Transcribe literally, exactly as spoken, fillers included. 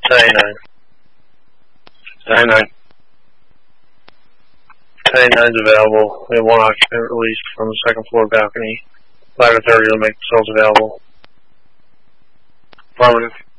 ninety-nine. ninety-nine. ninety-nine's available. We have one occupant released from the second floor balcony. five to thirty will make themselves available. Affirmative.